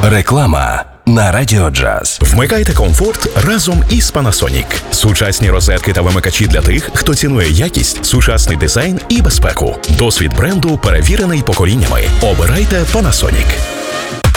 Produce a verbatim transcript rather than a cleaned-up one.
Реклама на Радіо Джаз. Вмикайте комфорт разом із Panasonic. Сучасні розетки та вимикачі для тих, хто цінує якість, сучасний дизайн і безпеку. Досвід бренду перевірений поколіннями. Обирайте Panasonic.